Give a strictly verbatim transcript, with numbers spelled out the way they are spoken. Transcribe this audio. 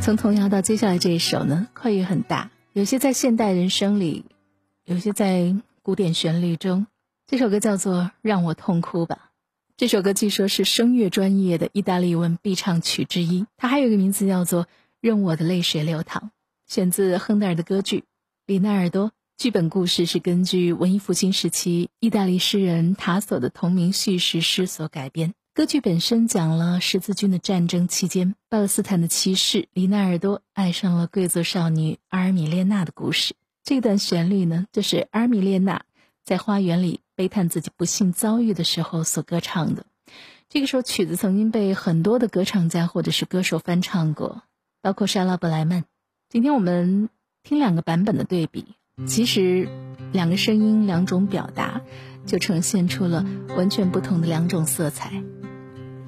从童谣到接下来这一首呢，跨越很大，有些在现代人生里，有些在古典旋律中。这首歌叫做《让我痛哭吧》，这首歌据说是声乐专业的意大利文必唱曲之一，它还有一个名字叫做《任我的泪水流淌》，选自亨德尔的歌剧《里纳尔多》。剧本故事是根据文艺复兴时期意大利诗人塔索的同名叙事诗所改编。歌剧本身讲了十字军的战争期间，巴勒斯坦的骑士里纳尔多爱上了贵族少女阿尔米列娜的故事。这段旋律呢，就是阿尔米列娜在花园里悲叹自己不幸遭遇的时候所歌唱的。这个首曲子曾经被很多的歌唱家或者是歌手翻唱过，包括莎拉布莱曼。今天我们听两个版本的对比，其实两个声音两种表达就呈现出了完全不同的两种色彩。